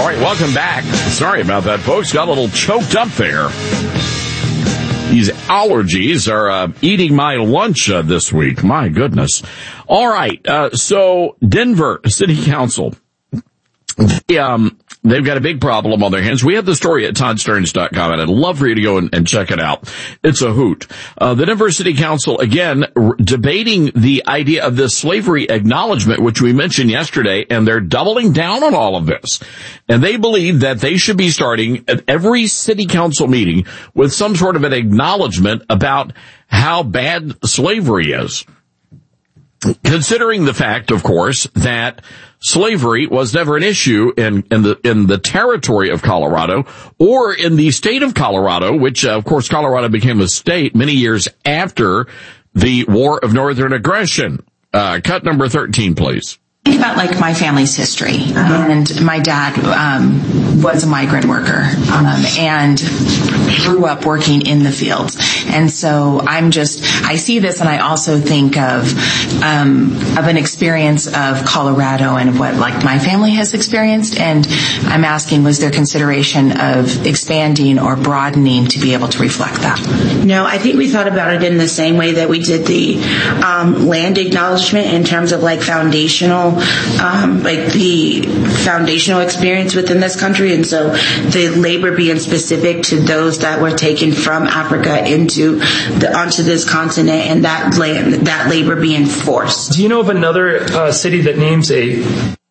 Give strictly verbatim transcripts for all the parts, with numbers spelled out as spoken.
All right, welcome back. Sorry about that, folks. Got a little choked up there. These allergies are uh, eating my lunch uh, this week. My goodness. All right, uh, so Denver City Council, they, um, they've got a big problem on their hands. We have the story at Todd Stearns dot com, and I'd love for you to go and, and check it out. It's a hoot. Uh, the Denver City Council, again, r- debating the idea of this slavery acknowledgement, which we mentioned yesterday, and they're doubling down on all of this. And they believe that they should be starting at every city council meeting with some sort of an acknowledgement about how bad slavery is. Considering the fact, of course, that slavery was never an issue in, in the, in the territory of Colorado or in the state of Colorado, which, uh, of course, Colorado became a state many years after the War of Northern Aggression. Uh, cut number thirteen, please. Think about like my family's history, and my dad um, was a migrant worker um, and grew up working in the fields, and so I'm just I see this, and I also think of um, of an experience of Colorado and of what like my family has experienced, and I'm asking, was there consideration of expanding or broadening to be able to reflect that? No, I think we thought about it in the same way that we did the um, land acknowledgement in terms of like foundational. Um, like the foundational experience within this country, and so the labor being specific to those that were taken from Africa into the onto this continent, and that land, that labor being forced. Do you know of another uh, city that names a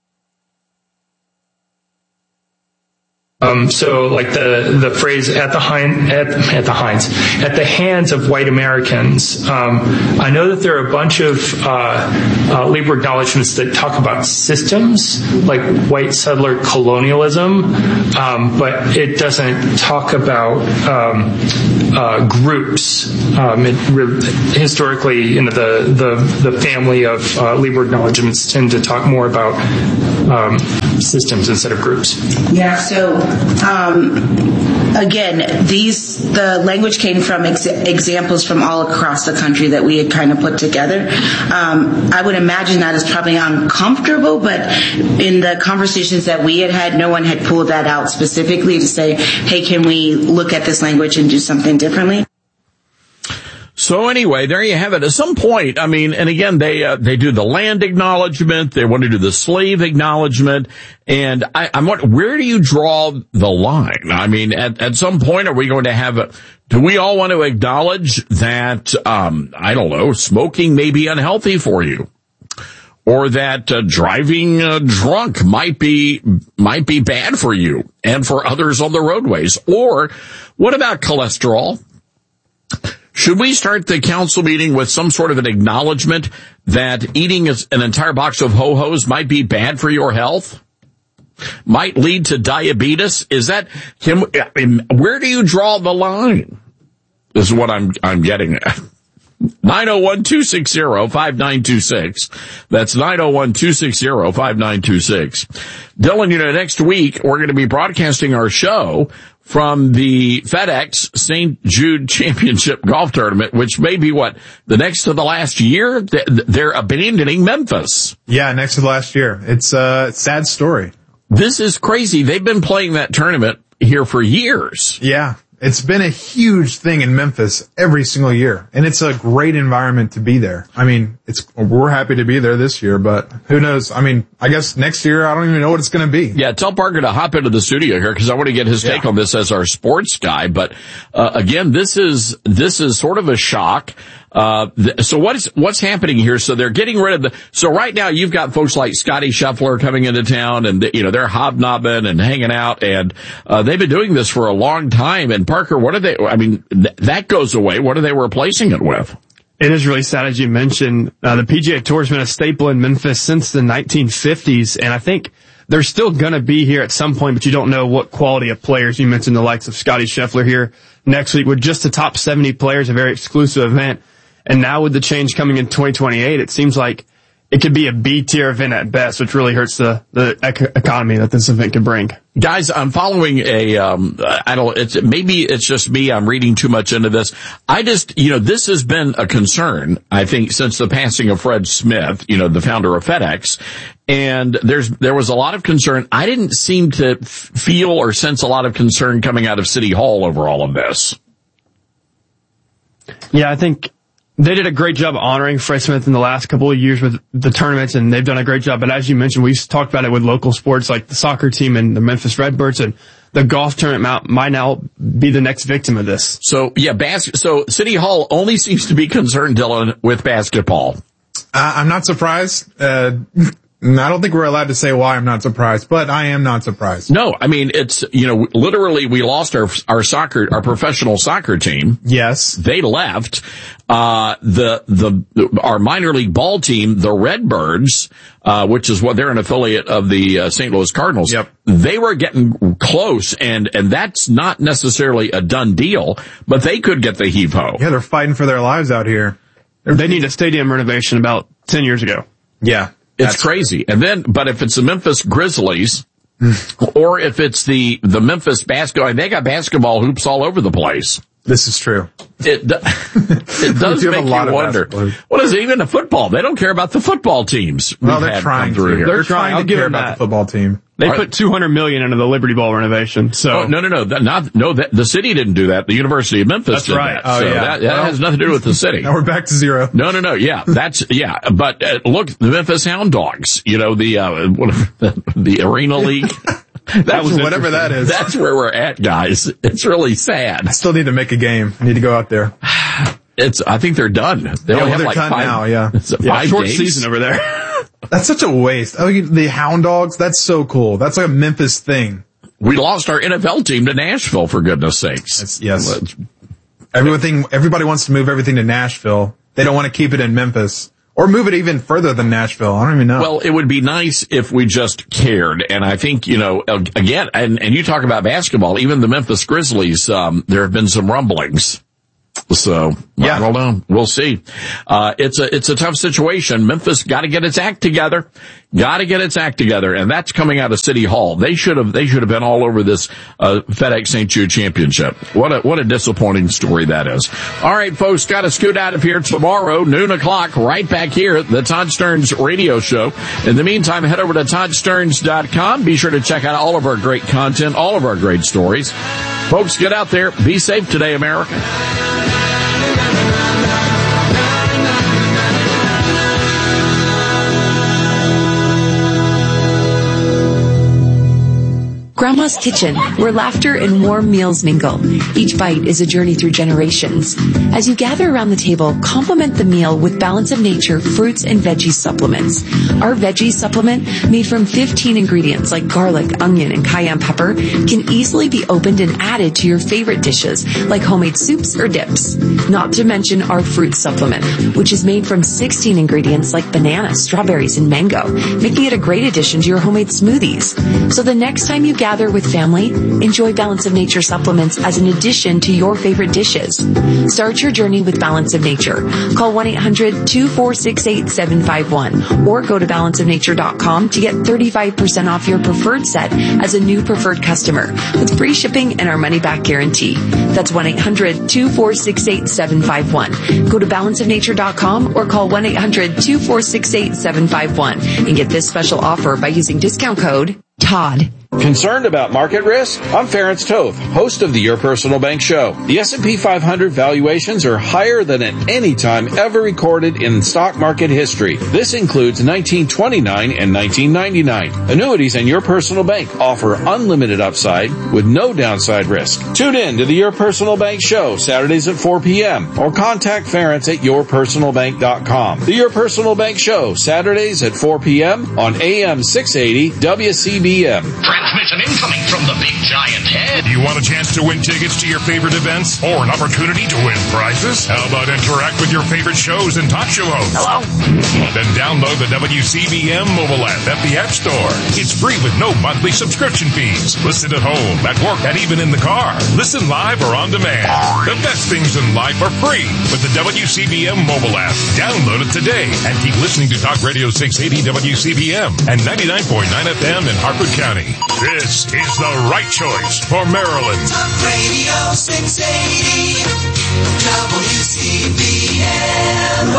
Um, so like the, the phrase at the hind, at, at the hinds, at the hands of white Americans. Um, I know that there are a bunch of, uh, uh, labor acknowledgments that talk about systems, like white settler colonialism, um, but it doesn't talk about, um, uh, groups. Um, it re- historically, you know, the, the, the family of, uh, labor acknowledgments tend to talk more about, um, systems instead of groups. Yeah, so, Um, again, these, the language came from ex- examples from all across the country that we had kind of put together. Um, I would imagine that is probably uncomfortable, but in the conversations that we had had, no one had pulled that out specifically to say, hey, can we look at this language and do something differently? So anyway, there you have it. At some point, I mean, and again, they uh, they do the land acknowledgement, they want to do the slave acknowledgement, and I, I'm wondering, where do you draw the line? I mean, at at some point, are we going to have a? Do we all want to acknowledge that? Um, I don't know, smoking may be unhealthy for you, or that uh, driving uh, drunk might be might be bad for you and for others on the roadways. Or what about cholesterol? Should we start the council meeting with some sort of an acknowledgement that eating an entire box of Ho-Hos might be bad for your health? Might lead to diabetes? Is that, can, where do you draw the line? This is what I'm, I'm getting at. nine oh one, two six zero, five nine two six. That's nine oh one, two six zero, five nine two six. Dylan, you know, next week we're going to be broadcasting our show from the FedEx Saint Jude Championship Golf Tournament, which may be what, the next to the last year? They're abandoning Memphis. Yeah, next to the last year. It's a sad story. This is crazy. They've been playing that tournament here for years. Yeah. It's been a huge thing in Memphis every single year, and it's a great environment to be there. I mean, it's we're happy to be there this year, but who knows? I mean, I guess next year, I don't even know what it's going to be. Yeah, tell Parker to hop into the studio here because I want to get his take yeah. on this as our sports guy. But uh, again, this is this is sort of a shock. Uh, th- so what's, what's happening here? So they're getting rid of the, so right now you've got folks like Scotty Scheffler coming into town and, you know, they're hobnobbing and hanging out and, uh, they've been doing this for a long time. And Parker, what are they, I mean, th- that goes away. What are they replacing it with? It is really sad, as you mentioned. Uh, the P G A Tour has been a staple in Memphis since the nineteen fifties. And I think they're still going to be here at some point, but you don't know what quality of players. You mentioned the likes of Scotty Scheffler here next week with just the top seventy players, a very exclusive event. And now with the change coming in twenty twenty-eight, it seems like it could be a B tier event at best, which really hurts the, the ec- economy that this event could bring. Guys, I'm following a, um, I don't, it's, maybe it's just me, I'm reading too much into this. I just, you know, this has been a concern, I think, since the passing of Fred Smith, you know, the founder of FedEx. And there's, there was a lot of concern. I didn't seem to f- feel or sense a lot of concern coming out of City Hall over all of this. Yeah, I think they did a great job honoring Fred Smith in the last couple of years with the tournaments, and they've done a great job. But as you mentioned, we've talked about it with local sports like the soccer team and the Memphis Redbirds, and the golf tournament might now be the next victim of this. So, yeah, bas- so City Hall only seems to be concerned, Dylan, with basketball. Uh, I'm not surprised. Uh, I don't think we're allowed to say why I'm not surprised, but I am not surprised. No, I mean, it's, you know, literally we lost our, our soccer, our professional soccer team. Yes. They left. Uh, the, the, our minor league ball team, the Redbirds, uh, which is what they're an affiliate of the uh, Saint Louis Cardinals. Yep. They were getting close, and, and that's not necessarily a done deal, but they could get the heave-ho. Yeah, they're fighting for their lives out here. They need a stadium renovation about ten years ago. Yeah. It's crazy. And then, but if it's the Memphis Grizzlies, or if it's the, the Memphis basketball, they got basketball hoops all over the place. This is true. It, it does do make have a lot you of wonder. basketball. What is it, even the football? They don't care about the football teams. Well, we've they're had trying come through to. here. They're, They're trying trying. I'll to give care them about that. the football team. They Are- put two hundred million dollars into the Liberty Ball renovation. So Oh, no, no, no, that, not, no, that, the city didn't do that. The University of Memphis That's did right. that. Oh, so yeah. that, that Well- has nothing to do with the city. Now we're back to zero. No, no, no. Yeah, that's, yeah. But, uh, look, the Memphis Hound Dogs, you know, the, uh, whatever, the, the Arena League. That was whatever that is. That's where we're at, guys. It's really sad. I still need to make a game. I need to go out there. It's, I think they're done. They Yeah, only well, have they're like done five, now, yeah. it's Yeah, five short games. season over there. That's such a waste. Oh, you- the Hound Dogs, that's so cool. That's like a Memphis thing. We lost our N F L team to Nashville, for goodness sakes. That's, yes. Let's- Everything, everybody wants to move everything to Nashville. They don't want to keep it in Memphis. Or move it even further than Nashville. I don't even know. Well, it would be nice if we just cared. And I think, you know, again, and, and you talk about basketball, even the Memphis Grizzlies, um, there have been some rumblings. So, Yeah. I don't know. We'll see. Uh, it's a, it's a tough situation. Memphis got to get its act together. Got to get its act together. And that's coming out of City Hall. They should have, they should have been all over this, uh, FedEx Saint Jude championship. What a, what a disappointing story that is. All right, folks, got to scoot out of here tomorrow, noon o'clock, right back here at the Todd Stearns Radio Show. In the meantime, head over to todd stearns dot com. Be sure to check out all of our great content, all of our great stories. Folks, get out there. Be safe today, America. Grandma's Kitchen, where laughter and warm meals mingle. Each bite is a journey through generations. As you gather around the table, complement the meal with Balance of Nature fruits and veggie supplements. Our veggie supplement, made from fifteen ingredients like garlic, onion, and cayenne pepper, can easily be opened and added to your favorite dishes, like homemade soups or dips. Not to mention our fruit supplement, which is made from sixteen ingredients like banana, strawberries, and mango, making it a great addition to your homemade smoothies. So the next time you gather Gather with family, enjoy Balance of Nature supplements as an addition to your favorite dishes. Start your journey with Balance of Nature. Call one eight hundred two four six eight seven five one or go to balance of nature dot com to get thirty-five percent off your preferred set as a new preferred customer with free shipping and our money-back guarantee. That's one eight hundred two four six eight seven five one. Go to balance of nature dot com or call one eight hundred two four six eight seven five one and get this special offer by using discount code Todd. Concerned about market risk? I'm Ference Toth, host of the Your Personal Bank Show. The S and P five hundred valuations are higher than at any time ever recorded in stock market history. This includes nineteen twenty-nine and nineteen ninety-nine. Annuities and Your Personal Bank offer unlimited upside with no downside risk. Tune in to the Your Personal Bank Show Saturdays at four p.m. or contact Ference at your personal bank dot com. The Your Personal Bank Show Saturdays at four p.m. on A M six eighty W C B M. Transmission incoming from the big giant head. You want a chance to win tickets to your favorite events or an opportunity to win prizes? How about interact with your favorite shows and talk show hosts? Hello? Then download the W C B M mobile app at the App Store. It's free with no monthly subscription fees. Listen at home, at work, and even in the car. Listen live or on demand. The best things in life are free with the W C B M mobile app. Download it today and keep listening to Talk Radio six eighty W C B M and ninety-nine point nine F M in Harford County. This is the right choice for Maryland. Talk Radio six eighty W C B M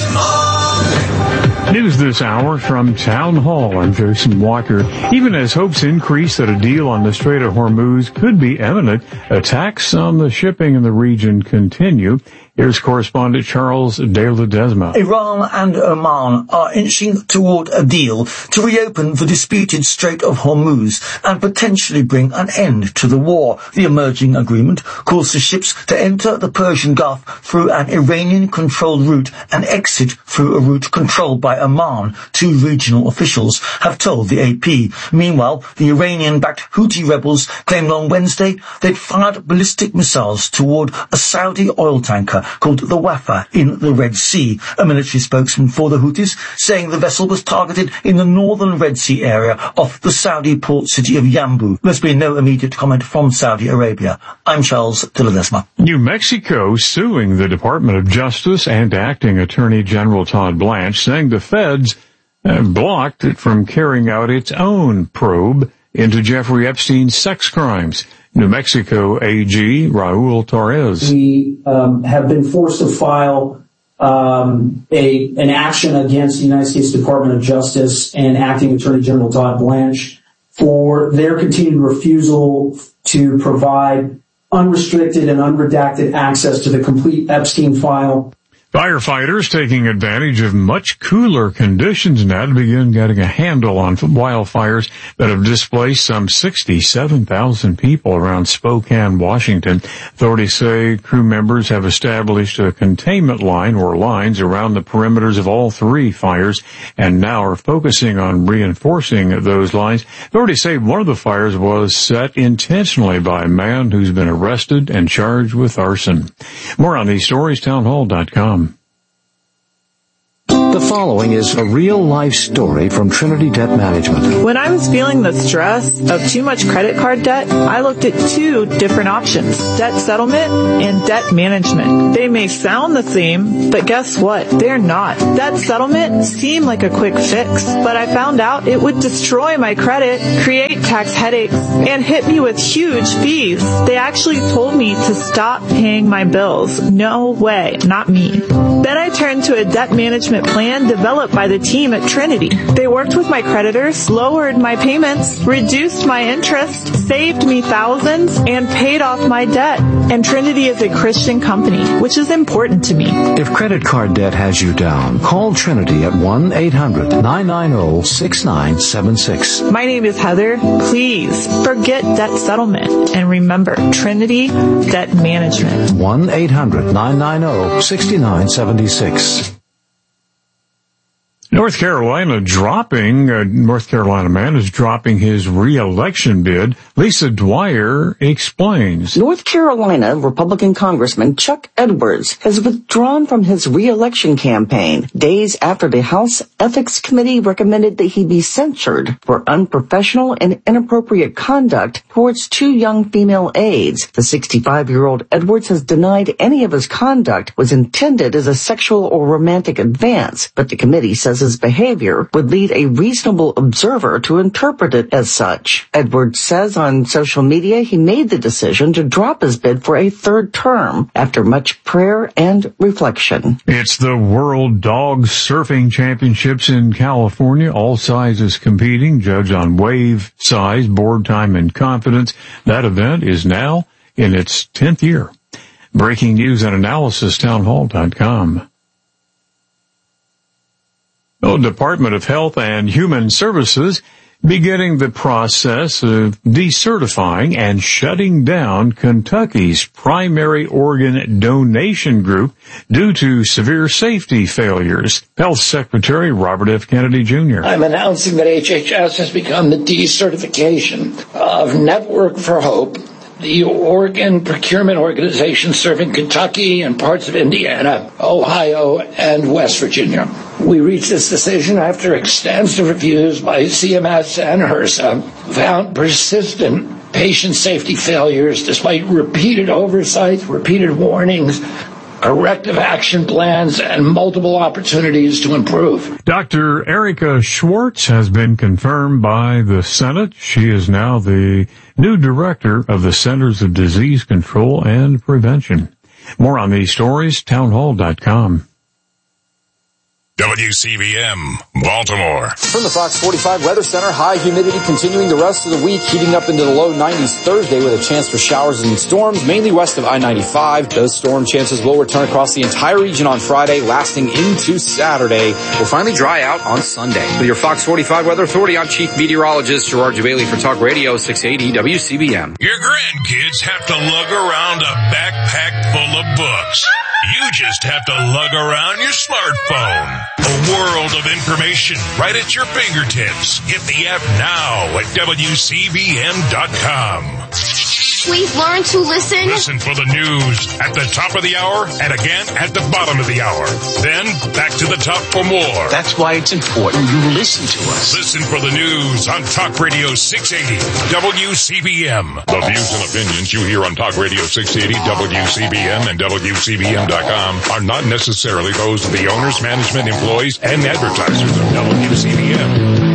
Baltimore. News this hour from Town Hall. I'm Jason Walker. Even as hopes increase that a deal on the Strait of Hormuz could be imminent, attacks on the shipping in the region continue. Here's correspondent Charles De Ledesma. Iran and Oman are inching toward a deal to reopen the disputed Strait of Hormuz and potentially bring an end to the war. The emerging agreement calls for ships to enter the Persian Gulf through an Iranian-controlled route and exit through a route controlled by Oman, two regional officials have told the A P. Meanwhile, the Iranian-backed Houthi rebels claimed on Wednesday they'd fired ballistic missiles toward a Saudi oil tanker called the Wafa in the Red Sea. A military spokesman for the Houthis saying the vessel was targeted in the northern Red Sea area off the Saudi port city of Yanbu. There's been no immediate comment from Saudi Arabia. I'm Charles De Ledesma. New Mexico suing the Department of Justice and Acting Attorney General Todd Blanche, saying the feds have blocked it from carrying out its own probe into Jeffrey Epstein's sex crimes. New Mexico A G Raul Torres. We um, have been forced to file um, a an action against the United States Department of Justice and Acting Attorney General Todd Blanche for their continued refusal to provide unrestricted and unredacted access to the complete Epstein file. Firefighters taking advantage of much cooler conditions now to begin getting a handle on wildfires that have displaced some sixty-seven thousand people around Spokane, Washington. Authorities say crew members have established a containment line or lines around the perimeters of all three fires and now are focusing on reinforcing those lines. Authorities say one of the fires was set intentionally by a man who's been arrested and charged with arson. More on these stories, townhall dot com. The following is a real-life story from Trinity Debt Management. When I was feeling the stress of too much credit card debt, I looked at two different options, debt settlement and debt management. They may sound the same, but guess what? They're not. Debt settlement seemed like a quick fix, but I found out it would destroy my credit, create tax headaches, and hit me with huge fees. They actually told me to stop paying my bills. No way, not me. Then I turned to a debt management plan developed by the team at Trinity. They worked with my creditors, lowered my payments, reduced my interest, saved me thousands, and paid off my debt. And Trinity is a Christian company, which is important to me. If credit card debt has you down, call Trinity at one eight hundred nine nine zero six nine seven six. My name is Heather. Please forget debt settlement and remember Trinity Debt Management. one eight hundred nine nine zero six nine seven six. North Carolina dropping, uh, North Carolina man is dropping his re-election bid. Lisa Dwyer explains. North Carolina Republican Congressman Chuck Edwards has withdrawn from his re-election campaign days after the House Ethics Committee recommended that he be censured for unprofessional and inappropriate conduct towards two young female aides. The sixty-five-year-old Edwards has denied any of his conduct was intended as a sexual or romantic advance, but the committee says his behavior would lead a reasonable observer to interpret it as such. Edwards says on social media he made the decision to drop his bid for a third term after much prayer and reflection. It's the World Dog Surfing Championships in California. All sizes competing, judged on wave size, board time, and confidence. That event is now in its tenth year. Breaking news and analysis, townhall dot com. The Department of Health and Human Services beginning the process of decertifying and shutting down Kentucky's primary organ donation group due to severe safety failures. Health Secretary Robert F. Kennedy Junior I'm announcing that H H S has begun the decertification of Network for Hope the organ procurement organization serving Kentucky and parts of Indiana, Ohio, and West Virginia. We reached this decision after extensive reviews by C M S and HRSA found persistent patient safety failures despite repeated oversights, repeated warnings, corrective action plans, and multiple opportunities to improve. Doctor Erica Schwartz has been confirmed by the Senate. She is now the new director of the Centers of Disease Control and Prevention. More on these stories, townhall dot com. W C B M, Baltimore. From the Fox forty-five Weather Center, high humidity continuing the rest of the week, heating up into the low nineties Thursday with a chance for showers and storms, mainly west of I ninety-five. Those storm chances will return across the entire region on Friday, lasting into Saturday. Will finally dry out on Sunday. With your Fox forty-five Weather Authority, I'm Chief Meteorologist Gerard Jabali for Talk Radio six eighty W C B M. Your grandkids have to lug around a backpack full of books. You just have to lug around your smartphone. A world of information right at your fingertips. Get the app now at W C B M dot com. We've learned to listen. Listen for the news at the top of the hour and again at the bottom of the hour. Then back to the top for more. That's why it's important you listen to us. Listen for the news on Talk Radio six eighty W C B M. The views and opinions you hear on Talk Radio six eighty W C B M and W C B M dot com are not necessarily those of the owners, management, employees, and advertisers of W C B M.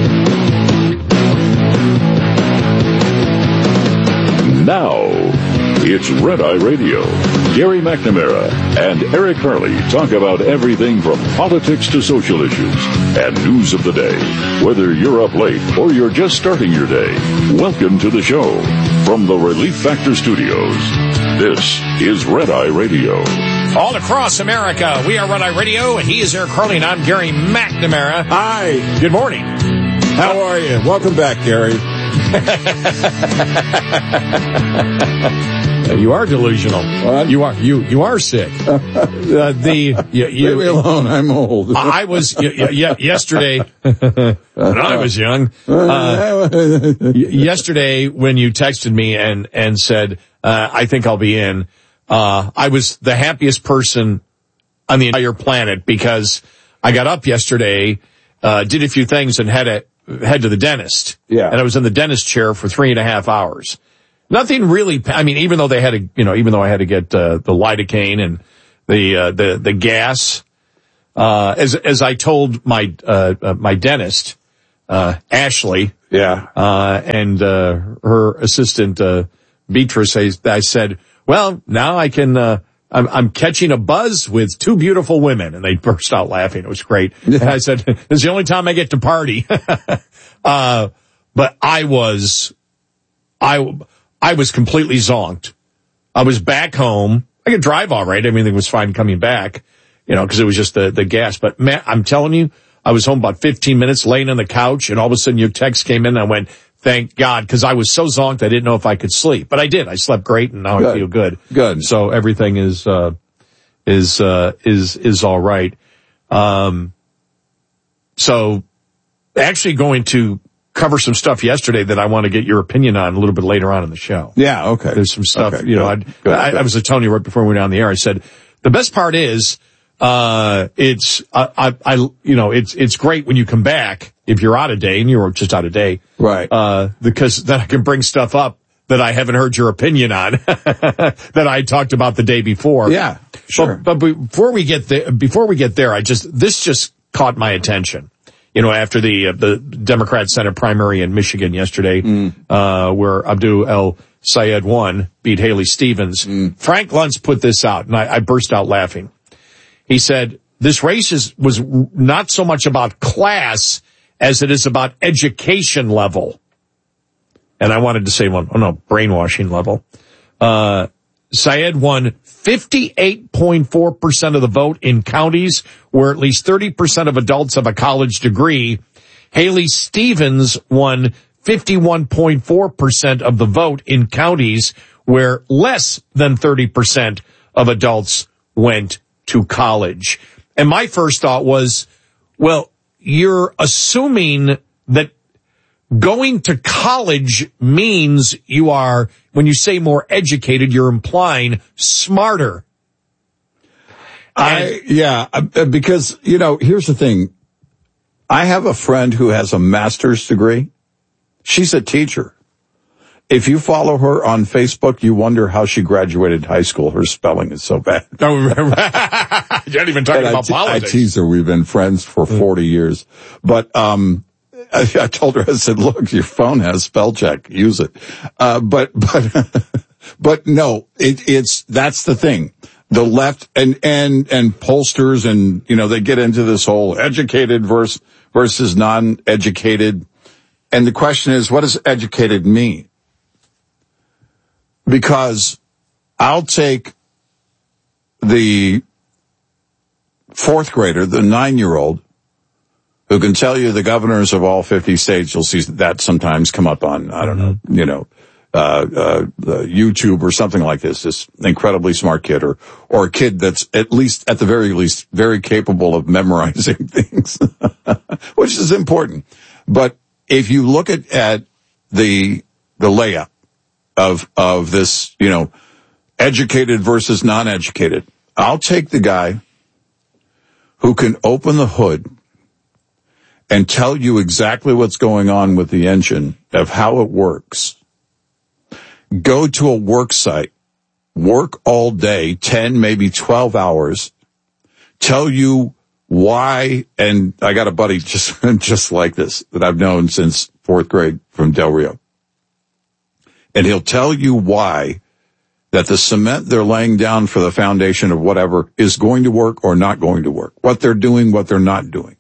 Now, it's Red Eye Radio. Gary McNamara and Eric Harley talk about everything from politics to social issues and news of the day. Whether you're up late or you're just starting your day, welcome to the show. From the Relief Factor Studios, this is Red Eye Radio. All across America, we are Red Eye Radio, and he is Eric Harley, and I'm Gary McNamara. Hi. Good morning. How are you? Welcome back, Gary. You are delusional. What? You are you you are sick. Uh, the you, you, Leave me alone. I'm old. I was y- y- yesterday when I was young. Uh, y- yesterday, when you texted me and and said uh, I think I'll be in, uh, I was the happiest person on the entire planet because I got up yesterday, uh, did a few things, and had to head to the dentist. Yeah, and I was in the dentist chair for three and a half hours. Nothing really, I mean, even though they had to, you know, even though I had to get, uh, the lidocaine and the, uh, the, the gas, uh, as, as I told my, uh, uh my dentist, uh, Ashley. Yeah. Uh, and, uh, her assistant, uh, Beatrice, I, I said, well, now I can, uh, I'm, I'm catching a buzz with two beautiful women. And they burst out laughing. It was great. And I said, this is the only time I get to party. uh, but I was, I, I was completely zonked. I was back home. I could drive all right. Everything was fine coming back, you know, because it was just the, the gas. But man, I'm telling you, I was home about fifteen minutes, laying on the couch, and all of a sudden your text came in, and I went, thank God, because I was so zonked I didn't know if I could sleep. But I did. I slept great, and now good. I feel good. Good. So everything is, uh, is, uh, is, is all right. Um, so actually going to cover some stuff yesterday that I want to get your opinion on a little bit later on in the show. Yeah, okay. There's some stuff, okay, you know, good, I'd, good, I, good. I was telling you right before we went on the air, I said, the best part is, uh, it's, uh, I, I, you know, it's, it's great when you come back, if you're out of day, and you're just out of day. Right. Uh, because then I can bring stuff up that I haven't heard your opinion on, that I talked about the day before. Yeah, sure. But, but before we get there, before we get there, I just, this just caught my attention. You know, after the uh, the Democrat Senate primary in Michigan yesterday, mm. uh, where Abdul El Sayed won, beat Haley Stevens, mm. Frank Luntz put this out, and I, I burst out laughing. He said, this race is, was not so much about class as it is about education level. And I wanted to say, well, oh no, brainwashing level. Uh, Sayed won fifty-eight point four percent of the vote in counties where at least thirty percent of adults have a college degree. Haley Stevens won fifty-one point four percent of the vote in counties where less than thirty percent of adults went to college. And my first thought was, well, you're assuming that going to college means you are, when you say more educated, you're implying smarter. I, yeah, because, you know, here's the thing. I have a friend who has a master's degree. She's a teacher. If you follow her on Facebook, you wonder how she graduated high school. Her spelling is so bad. Oh, you're not even talking And about I te- politics. I tease her. We've been friends for forty years. But, um, I, I told her, I said, look, your phone has spell check. Use it. Uh, but, but, but no, it, it's, that's the thing. The left and, and, and pollsters and, you know, they get into this whole educated versus, versus non-educated. And the question is, what does educated mean? Because I'll take the fourth grader, the nine-year-old, who can tell you the governors of all fifty states. You'll see that sometimes come up on, I don't know, you know, uh, uh, uh, YouTube or something like this. This incredibly smart kid, or, or a kid that's at least, at the very least, very capable of memorizing things, which is important. But if you look at, at the, the layout of, of this, you know, educated versus non-educated, I'll take the guy who can open the hood and tell you exactly what's going on with the engine, of how it works. Go to a work site, work all day, ten, maybe twelve hours, tell you why, and I got a buddy just, just like this that I've known since fourth grade from Del Rio. And he'll tell you why that the cement they're laying down for the foundation of whatever is going to work or not going to work, what they're doing, what they're not doing.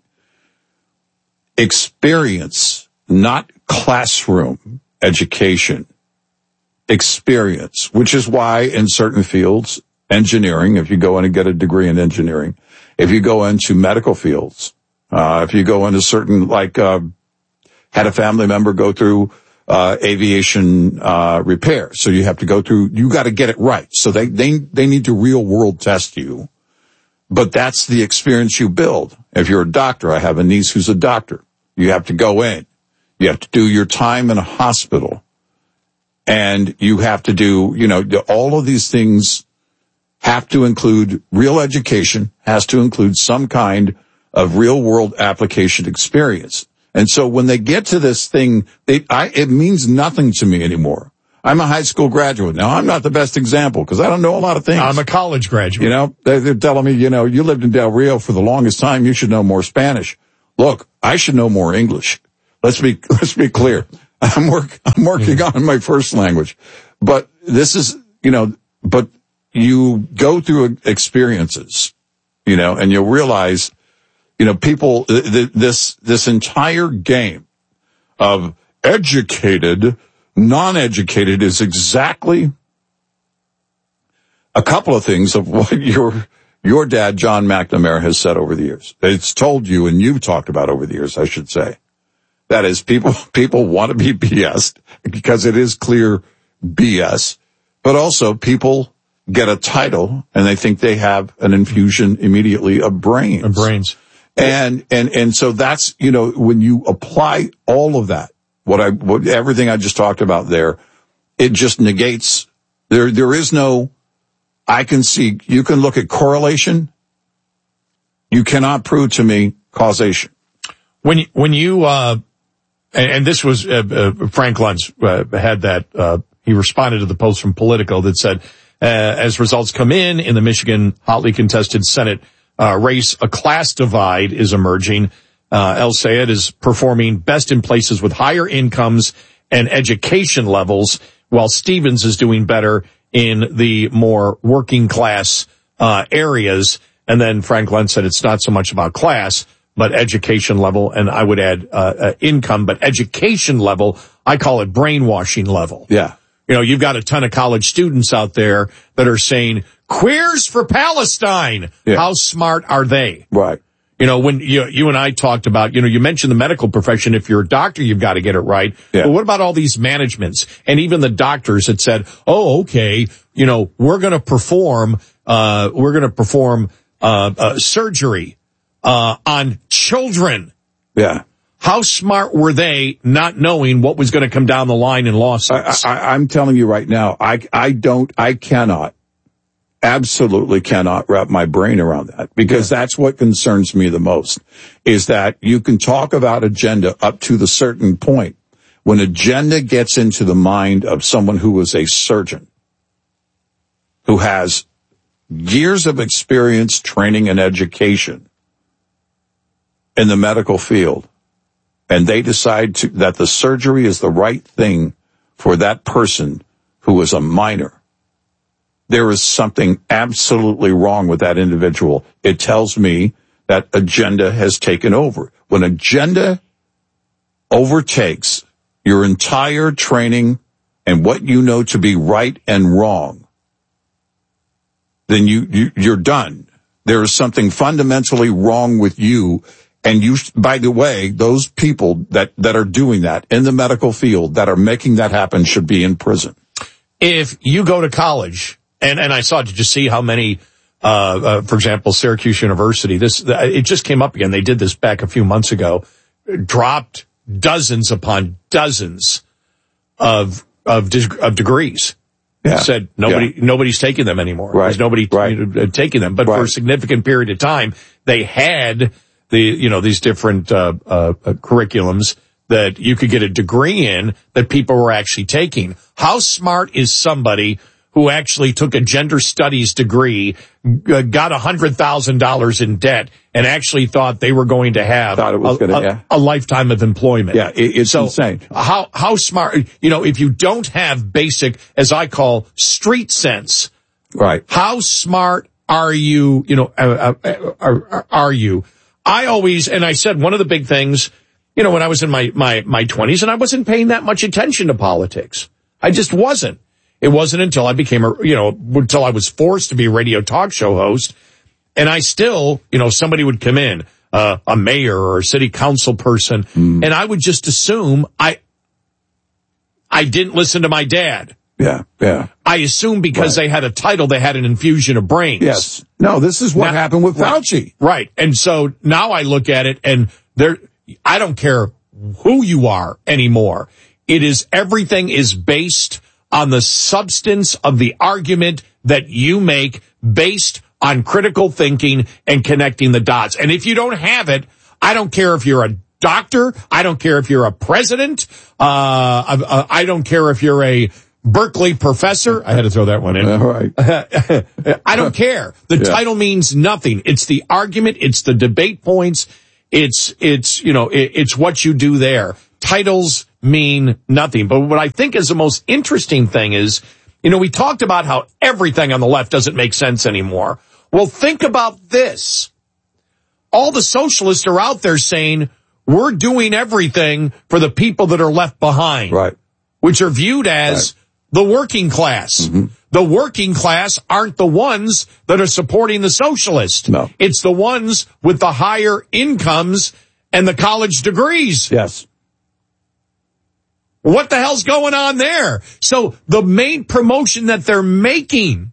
Experience, not classroom education. Experience, which is why in certain fields, engineering, if you go in and get a degree in engineering, if you go into medical fields, uh, if you go into certain, like, uh, had a family member go through, uh, aviation, uh, repair. So you have to go through, you got to get it right. So they, they, they need to real world test you. But that's the experience you build. If you're a doctor, I have a niece who's a doctor. You have to go in. You have to do your time in a hospital. And you have to do, you know, all of these things have to include real education, has to include some kind of real world application experience. And so when they get to this thing, they, I, it means nothing to me anymore. I'm a high school graduate. Now, I'm not the best example because I don't know a lot of things. I'm a college graduate. You know, they're, they're telling me, you know, you lived in Del Rio for the longest time. You should know more Spanish. Look, I should know more English. Let's be, let's be clear. I'm work, I'm working on my first language, but this is, you know, but you go through experiences, you know, and you'll realize, you know, people, th- this, this entire game of educated, non-educated is exactly a couple of things of what your, your dad, John McNamara, has said over the years. It's told you, and you've talked about over the years, I should say. That is, people, people want to be B S'd because it is clear B S, but also people get a title and they think they have an infusion immediately of brains. Of brains. And, and, and so that's, you know, when you apply all of that, what I, what, everything I just talked about there, it just negates, there, there is no, I can see, you can look at correlation. You cannot prove to me causation. When, when you, uh, and, and this was, uh, uh, Frank Luntz, uh, had that, uh, he responded to the post from Politico that said, uh, as results come in, in the Michigan hotly contested Senate, uh, race, a class divide is emerging. Uh, El Sayed is performing best in places with higher incomes and education levels, while Stevens is doing better in the more working class, uh, areas. And then Frank Luntz said it's not so much about class, but education level, and I would add uh, uh, income, but education level, I call it brainwashing level. Yeah. You know, you've got a ton of college students out there that are saying, queers for Palestine. Yeah. How smart are they? Right. You know, when you, you and I talked about, you know, you mentioned the medical profession. If you're a doctor, you've got to get it right. Yeah. But what about all these managements? And even the doctors that said, oh, okay, you know, we're going to perform, uh, we're going to perform, uh, uh, surgery, uh, on children. Yeah. How smart were they not knowing what was going to come down the line in lawsuits? I, I, I'm telling you right now, I, I don't, I cannot, absolutely cannot wrap my brain around that, because yeah. that's what concerns me the most, is that you can talk about agenda up to the certain point. When agenda gets into the mind of someone who is a surgeon, who has years of experience, training, and education in the medical field, and they decide to, that the surgery is the right thing for that person who is a minor, there is something absolutely wrong with that individual. It tells me that agenda has taken over. When agenda overtakes your entire training and what you know to be right and wrong, then you, you you're done. There is something fundamentally wrong with you. And you, by the way, those people that, that are doing that in the medical field, that are making that happen, should be in prison. If you go to college, and, and I saw, did you see how many, uh, uh, for example, Syracuse University, this, it just came up again. They did this back a few months ago, dropped dozens upon dozens of, of, of degrees. Yeah. Said nobody, yeah. nobody's taking them anymore. Right. There's nobody right. you know, taking them. But right. for a significant period of time, they had the, you know, these different, uh, uh, curriculums that you could get a degree in that people were actually taking. How smart is somebody who actually took a gender studies degree, uh, got a hundred thousand dollars in debt, and actually thought they were going to have thought it was a, gonna, a, yeah. a lifetime of employment? Yeah, it, it's so insane. How, how smart, you know, if you don't have basic, as I call, street sense, right? How smart are you, you know, uh, uh, are, are you? I always, and I said one of the big things, you know, when I was in my, my, my twenties, and I wasn't paying that much attention to politics. I just wasn't. It wasn't until I became a, you know, until I was forced to be a radio talk show host. And I still, you know, somebody would come in, uh, a mayor or a city council person, mm. and I would just assume I, I didn't listen to my dad. Yeah, yeah. I assume because right. they had a title, they had an infusion of brains. Yes. No, this is what now, happened with Fauci. Right. right. And so now I look at it, and there, I don't care who you are anymore. It is, everything is based on the substance of the argument that you make, based on critical thinking and connecting the dots. And if you don't have it, I don't care if you're a doctor, I don't care if you're a president, uh, I, I don't care if you're a Berkeley professor. I had to throw that one in. All right. I don't care. The yeah. title means nothing. It's the argument. It's the debate points. It's, it's, you know, it, it's what you do there. Titles mean nothing. But what I think is the most interesting thing is, you know, we talked about how everything on the left doesn't make sense anymore. Well, think about this. All the socialists are out there saying, we're doing everything for the people that are left behind. Right. Which are viewed as right. the working class. Mm-hmm. The working class aren't the ones that are supporting the socialists. No. It's the ones with the higher incomes and the college degrees. Yes. What the hell's going on there? So the main promotion that they're making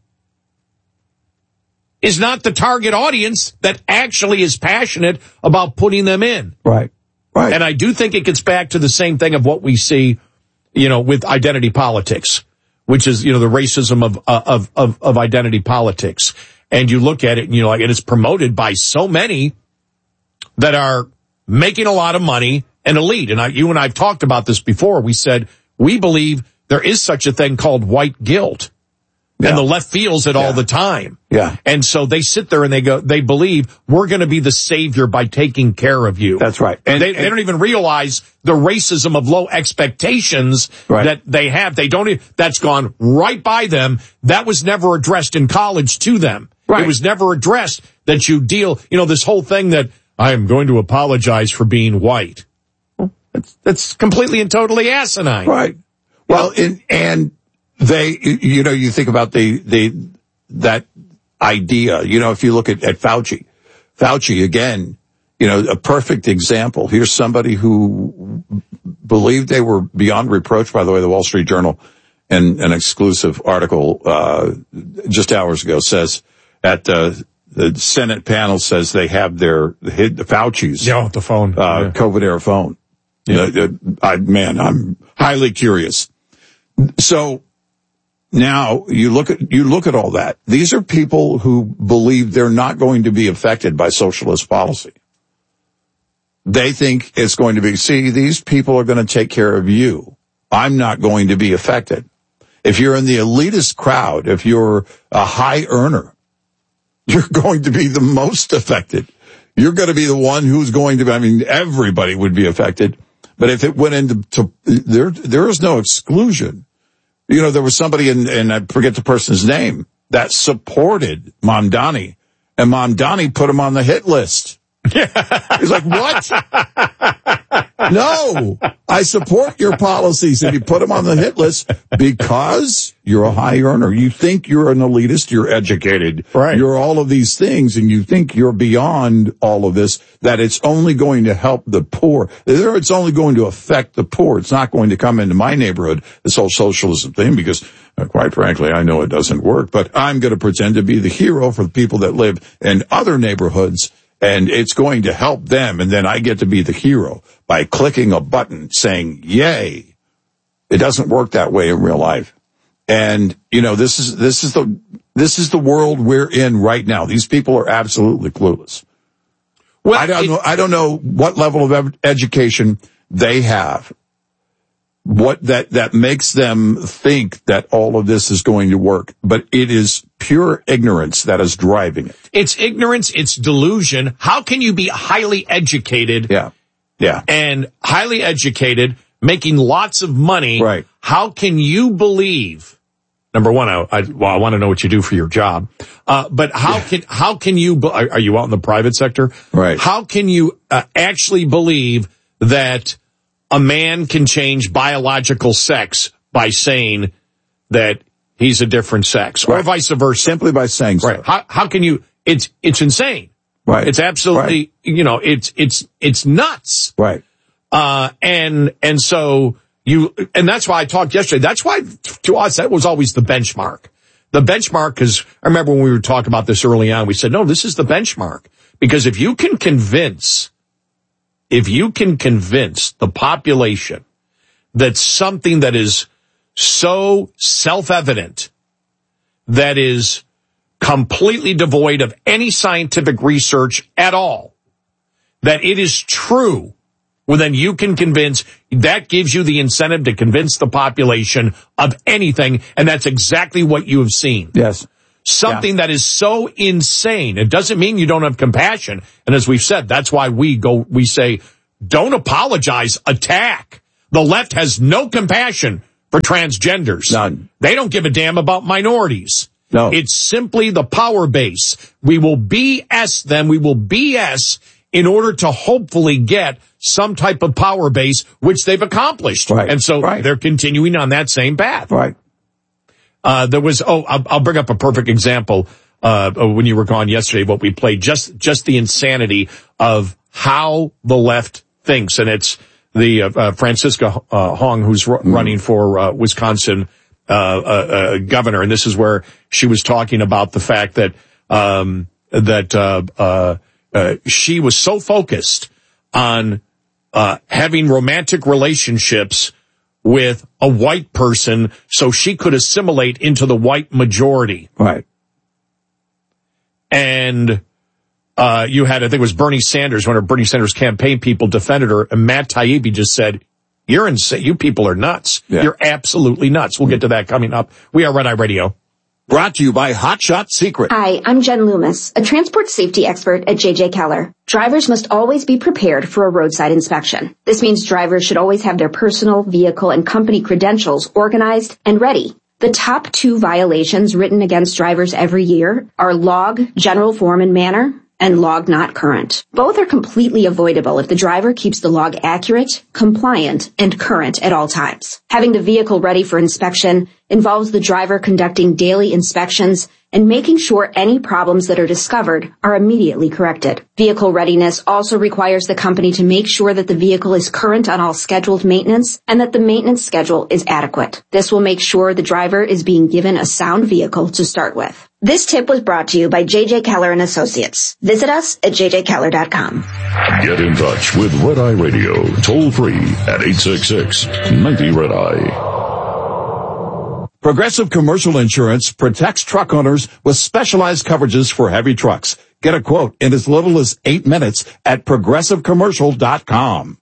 is not the target audience that actually is passionate about putting them in. Right. Right. And I do think it gets back to the same thing of what we see, you know, with identity politics, which is, you know, the racism of, of, of, of identity politics. And you look at it and you're like, and it's promoted by so many that are making a lot of money and elite. And I, you and I have talked about this before. We said, we believe there is such a thing called white guilt. Yeah. And the left feels it yeah. all the time. Yeah. And so they sit there and they go, they believe we're going to be the savior by taking care of you. That's right. And they, and, they don't even realize the racism of low expectations right. that they have. They don't, even, that's gone right by them. That was never addressed in college to them. Right. It was never addressed that you deal, you know, this whole thing that I am going to apologize for being white. That's, that's completely and totally asinine. Right. Well, in, and they, you know, you think about the, the, that idea, you know, if you look at, at Fauci, Fauci again, you know, a perfect example. Here's somebody who believed they were beyond reproach. By the way, the Wall Street Journal, in an exclusive article, uh, just hours ago says at, uh, the Senate panel says they have their hid the Fauci's. Yeah, the phone. Uh, yeah. COVID era phone. Yeah. Uh, uh, I, man, I'm highly curious. So now you look at, you look at all that. These are people who believe they're not going to be affected by socialist policy. They think it's going to be, see, these people are going to take care of you. I'm not going to be affected. If you're in the elitist crowd, if you're a high earner, you're going to be the most affected. You're going to be the one who's going to be, I mean, everybody would be affected. But if it went into, to, there, there is no exclusion. You know, there was somebody in, and I forget the person's name, that supported Mamdani, and Mamdani put him on the hit list. He's like, what? No, I support your policies. And you put them on the hit list because you're a high earner. You think you're an elitist. You're educated. Right. You're all of these things. And you think you're beyond all of this, that it's only going to help the poor. It's only going to affect the poor. It's not going to come into my neighborhood, this whole socialism thing, because uh, quite frankly, I know it doesn't work. But I'm going to pretend to be the hero for the people that live in other neighborhoods. And it's going to help them, and then I get to be the hero by clicking a button saying, yay. It doesn't work that way in real life. And, you know, this is, this is the, this is the world we're in right now. These people are absolutely clueless. Well, I don't it, know, I don't know what level of education they have. What that, that makes them think that all of this is going to work, but it is pure ignorance that is driving it. It's ignorance. It's delusion. How can you be highly educated? Yeah. Yeah. And highly educated, making lots of money. Right. How can you believe? Number one, I, I, well, I want to know what you do for your job. Uh, but how can, how can you, are, are you out in the private sector? Right. How can you uh, actually believe that a man can change biological sex by saying that he's a different sex, or right. vice versa? Simply by saying so. Right. How, how can you, it's, it's insane. Right. It's absolutely, right. you know, it's, it's, it's nuts. Right. Uh, and, and so you, and that's why I talked yesterday. That's why to us, that was always the benchmark. The benchmark, because I remember when we were talking about this early on, we said, no, this is the benchmark. Because if you can convince If you can convince the population that something that is so self-evident, that is completely devoid of any scientific research at all, that it is true, well, then you can convince, that gives you the incentive to convince the population of anything, and that's exactly what you have seen. Yes. Something yeah. that is so insane. It doesn't mean you don't have compassion. And as we've said, that's why we go, we say, don't apologize, attack. The left has no compassion for transgenders. None. They don't give a damn about minorities. No. It's simply the power base. We will B S them. We will B S in order to hopefully get some type of power base, which they've accomplished. Right. And so right. they're continuing on that same path. Right. Uh, there was, oh, I'll, I'll bring up a perfect example, uh, when you were gone yesterday, what we played, just, just the insanity of how the left thinks. And it's the, uh, uh Francisca uh, Hong, who's r- mm. running for, uh, Wisconsin, uh, uh, uh, governor. And this is where she was talking about the fact that, um, that, uh, uh, uh, she was so focused on, uh, having romantic relationships with a white person so she could assimilate into the white majority. Right. And uh you had, I think it was Bernie Sanders, one of Bernie Sanders' campaign people defended her, and Matt Taibbi just said, you're insane. You people are nuts. Yeah. You're absolutely nuts. We'll get to that coming up. We are Red Eye Radio. Brought to you by Hot Shot Secret. Hi, I'm Jen Loomis, a transport safety expert at J J Keller. Drivers must always be prepared for a roadside inspection. This means drivers should always have their personal, vehicle, and company credentials organized and ready. The top two violations written against drivers every year are log, general form and manner, and log not current. Both are completely avoidable if the driver keeps the log accurate, compliant, and current at all times. Having the vehicle ready for inspection involves the driver conducting daily inspections and making sure any problems that are discovered are immediately corrected. Vehicle readiness also requires the company to make sure that the vehicle is current on all scheduled maintenance and that the maintenance schedule is adequate. This will make sure the driver is being given a sound vehicle to start with. This tip was brought to you by J J Keller and Associates. Visit us at j j keller dot com. Get in touch with Red Eye Radio, toll free at eight six six, nine zero, red eye. Progressive Commercial Insurance protects truck owners with specialized coverages for heavy trucks. Get a quote in as little as eight minutes at progressive commercial dot com.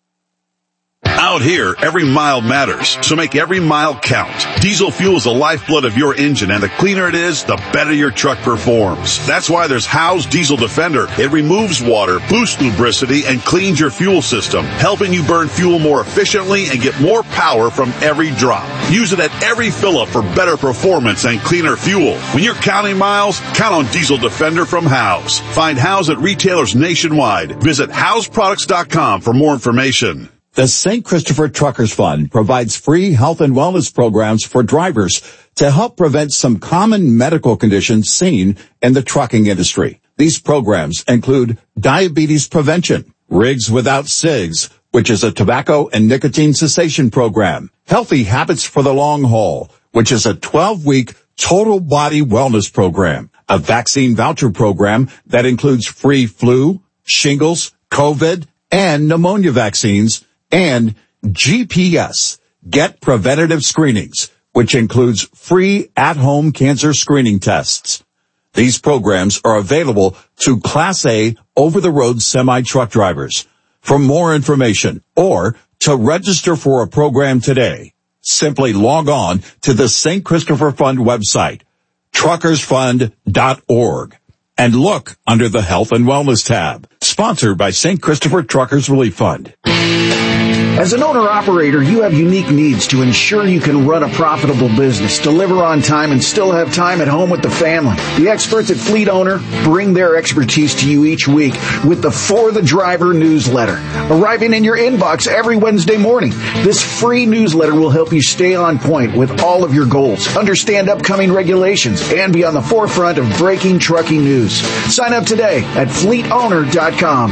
Out here, every mile matters, so make every mile count. Diesel fuel is the lifeblood of your engine, and the cleaner it is, the better your truck performs. That's why there's Howe's Diesel Defender. It removes water, boosts lubricity, and cleans your fuel system, helping you burn fuel more efficiently and get more power from every drop. Use it at every fill-up for better performance and cleaner fuel. When you're counting miles, count on Diesel Defender from Howe's. Find Howe's at retailers nationwide. Visit howes products dot com for more information. The Saint Christopher Truckers Fund provides free health and wellness programs for drivers to help prevent some common medical conditions seen in the trucking industry. These programs include diabetes prevention, Rigs Without Cigs, which is a tobacco and nicotine cessation program, Healthy Habits for the Long Haul, which is a twelve-week total body wellness program, a vaccine voucher program that includes free flu, shingles, COVID, and pneumonia vaccines, and G P S, Get Preventative Screenings, which includes free at-home cancer screening tests. These programs are available to Class A over-the-road semi-truck drivers. For more information or to register for a program today, simply log on to the Saint Christopher Fund website, truckers fund dot org, and look under the Health and Wellness tab. Sponsored by Saint Christopher Truckers Relief Fund. As an owner-operator, you have unique needs to ensure you can run a profitable business, deliver on time, and still have time at home with the family. The experts at Fleet Owner bring their expertise to you each week with the For the Driver newsletter, arriving in your inbox every Wednesday morning. This free newsletter will help you stay on point with all of your goals, understand upcoming regulations, and be on the forefront of breaking trucking news. Sign up today at fleet owner dot com.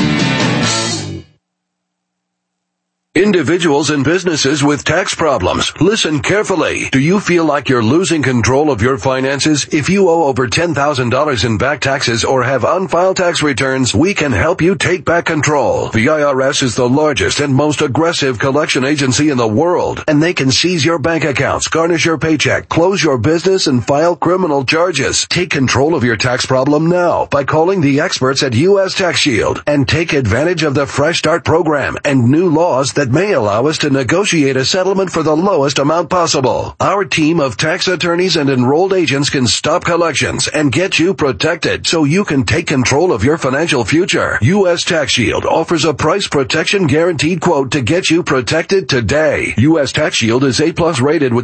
Individuals and businesses with tax problems, listen carefully. Do you feel like you're losing control of your finances? If you owe over ten thousand dollars in back taxes or have unfiled tax returns, we can help you take back control. The I R S is the largest and most aggressive collection agency in the world, and they can seize your bank accounts, garnish your paycheck, close your business, and file criminal charges. Take control of your tax problem now by calling the experts at U S Tax Shield and take advantage of the Fresh Start program and new laws that that may allow us to negotiate a settlement for the lowest amount possible. Our team of tax attorneys and enrolled agents can stop collections and get you protected so you can take control of your financial future. U S Tax Shield offers a price protection guaranteed quote to get you protected today. U S Tax Shield is A plus rated with